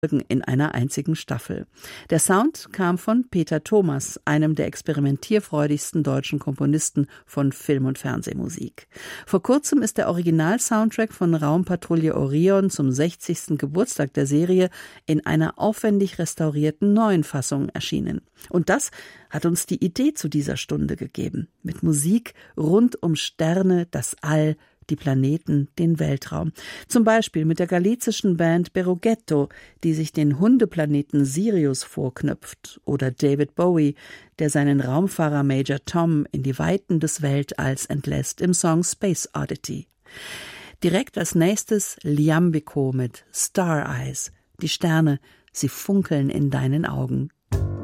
in einer einzigen Staffel. Der Sound kam von Peter Thomas, einem der experimentierfreudigsten deutschen Komponisten von Film- und Fernsehmusik. Vor kurzem ist der Original-Soundtrack von Raumpatrouille Orion zum 60. Geburtstag der Serie in einer aufwendig restaurierten neuen Fassung erschienen. Und das hat uns die Idee zu dieser Stunde gegeben. Mit Musik rund um Sterne, das All, die Planeten, den Weltraum. Zum Beispiel mit der galizischen Band Berrugueto, die sich den Hundeplaneten Sirius vorknüpft. Oder David Bowie, der seinen Raumfahrer Major Tom in die Weiten des Weltalls entlässt im Song Space Oddity. Direkt als nächstes Liambico mit Star Eyes. Die Sterne, sie funkeln in deinen Augen.